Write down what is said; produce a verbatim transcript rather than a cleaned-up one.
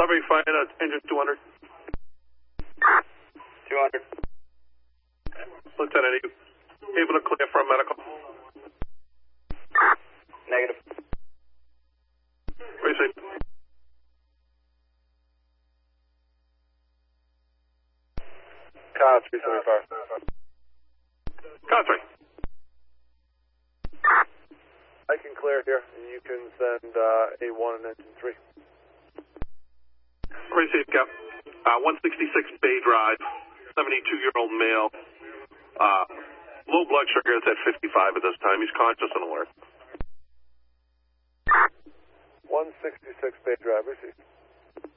Discovery, fire uh, engine two hundred. two hundred. Lieutenant, are you able to clear for a medical? Negative. Receive. Car three seventy-five. Car three. I can clear here, and you can send uh, A one and engine three. Receive, Cap. Uh, one sixty-six Bay Drive, seventy-two-year-old male. Uh, low blood sugar is at fifty-five at this time. He's conscious and alert. one sixty-six Bay Drive, receive.